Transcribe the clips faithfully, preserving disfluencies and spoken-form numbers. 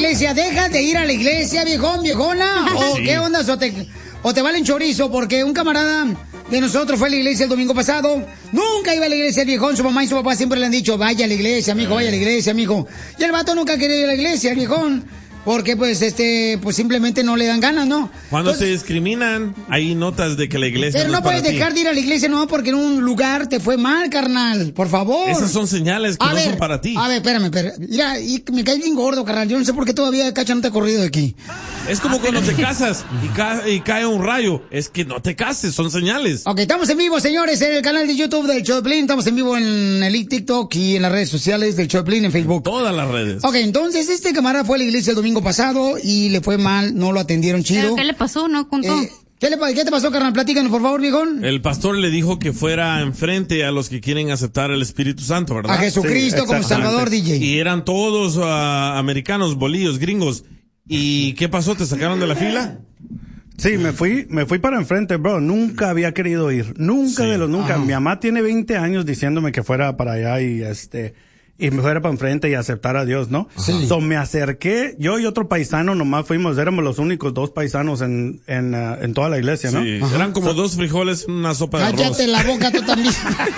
iglesia, ¿dejas de ir a la iglesia, viejón, viejona? ¿O sí. qué onda? ¿O te, o te valen chorizo? Porque un camarada de nosotros fue a la iglesia el domingo pasado. Nunca iba a la iglesia el viejón. Su mamá y su papá siempre le han dicho, vaya a la iglesia, mijo, vaya a la iglesia, mijo. Y el vato nunca quería ir a la iglesia, el viejón. Porque, pues, este, pues simplemente no le dan ganas, ¿no? Cuando Entonces, te discriminan, hay notas de que la iglesia pero no, no puedes para dejar ti. de ir a la iglesia, no, porque en un lugar te fue mal, carnal. Por favor. Esas son señales que a no ver, son para ti. A ver, espérame, espérame. Mira, y me caes bien gordo, carnal. Yo no sé por qué todavía Cacha no te ha corrido de aquí. Es como cuando te casas y, ca y cae un rayo. Es que no te cases, son señales. Ok, estamos en vivo, señores, en el canal de YouTube del Choplin. Estamos en vivo en el TikTok y en las redes sociales del Choplin, en Facebook. Todas las redes. Ok, entonces este camarada fue a la iglesia el domingo pasado y le fue mal, no lo atendieron chido. ¿Pero qué le pasó? ¿No contó? Eh, ¿qué, le, ¿Qué te pasó, carnal? Platícanos, por favor, viejón. El pastor le dijo que fuera enfrente a los que quieren aceptar el Espíritu Santo, ¿verdad? A Jesucristo sí, como Salvador, D J. Y eran todos uh, americanos, bolillos, gringos. ¿Y qué pasó? ¿Te sacaron de la fila? Sí, me fui, me fui para enfrente, bro. Nunca había querido ir. Nunca sí. de los nunca. Ajá. Mi mamá tiene veinte años diciéndome que fuera para allá y este, y me fuera para enfrente y aceptar a Dios, ¿no? Sí. So, me acerqué, yo y otro paisano nomás fuimos, éramos los únicos dos paisanos en, en, uh, en toda la iglesia, ¿no? Sí. Eran como so, dos frijoles en una sopa de arroz. Cállate la boca tú también.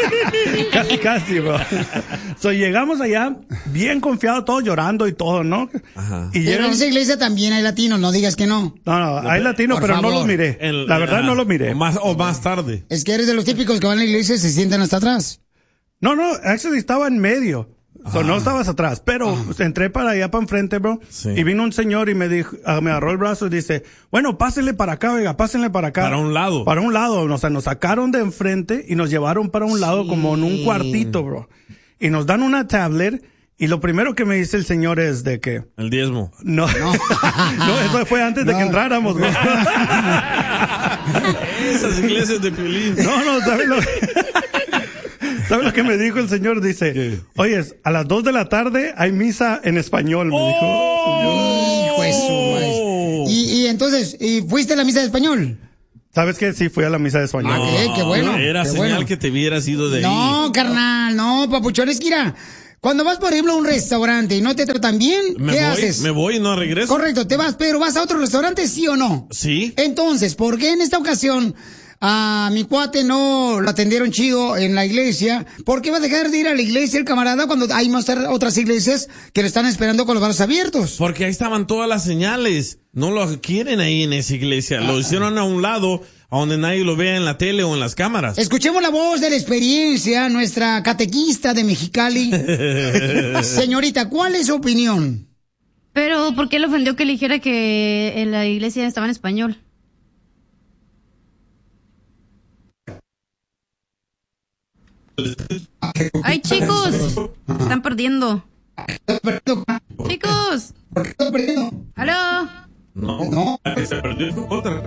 Casi, casi, bro. So, llegamos allá bien confiados, todos llorando y todo, ¿no? Ajá. Y pero en esa iglesia también hay latinos, no digas que no. No, no, hay latinos, pero favor. no los miré. El, la verdad, uh, no los miré. O más, o más tarde. Es que eres de los típicos que van a la iglesia y se sientan hasta atrás. No, no, actually estaba en medio. So, no estabas atrás, pero ah. entré para allá para enfrente, bro, sí. y vino un señor y me dijo, me agarró el brazo y dice, bueno, pásenle para acá, oiga, pásenle para acá. Para un lado. Para un lado, o sea, nos sacaron de enfrente y nos llevaron para un sí. lado como en un cuartito, bro. Y nos dan una tablet y lo primero que me dice el señor es de que... El diezmo. No, no, no eso fue antes no. de que entráramos, bro. Esas iglesias de Piolín. No, no, ¿sabes lo ¿Sabes lo que me dijo el señor? Dice, oye, a las dos de la tarde hay misa en español, me dijo. Oh, hijo de su madre. Y, y entonces, ¿y fuiste a la misa de español? ¿Sabes qué? Sí, fui a la misa de español. Ah, qué, qué bueno. Era qué señal bueno. que te hubieras ido de ahí. No, carnal, no, papuchón, es que mira, cuando vas, por ejemplo, a un restaurante y no te tratan bien, me ¿qué voy, haces? Me voy y no regreso. Correcto, te vas, pero ¿vas a otro restaurante, sí o no? Sí. Entonces, ¿por qué en esta ocasión a mi cuate no lo atendieron chido en la iglesia? ¿Por qué va a dejar de ir a la iglesia el camarada cuando hay más otras iglesias que lo están esperando con los brazos abiertos? Porque ahí estaban todas las señales. No lo quieren ahí en esa iglesia. Lo hicieron a un lado, a donde nadie lo vea en la tele o en las cámaras. Escuchemos la voz de la experiencia, nuestra catequista de Mexicali. Señorita, ¿cuál es su opinión? Pero, ¿por qué le ofendió que le dijera que en la iglesia estaba en español? Ay, chicos, están perdiendo. Chicos. ¿Por qué están perdiendo? ¿Aló? No, no. Se perdió otra.